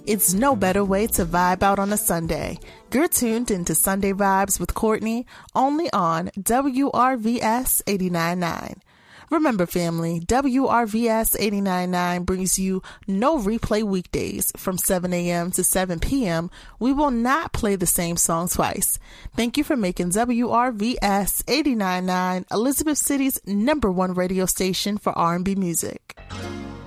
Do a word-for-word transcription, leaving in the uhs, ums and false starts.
It's no better way to vibe out on a Sunday. You're tuned into Sunday Vibes with Courtney, only on W R V S eighty-nine point nine. Remember, family, W R V S eighty-nine point nine brings you no replay weekdays from seven a.m. to seven p.m. We will not play the same song twice. Thank you for making W R V S eighty-nine point nine Elizabeth City's number one radio station for R and B music.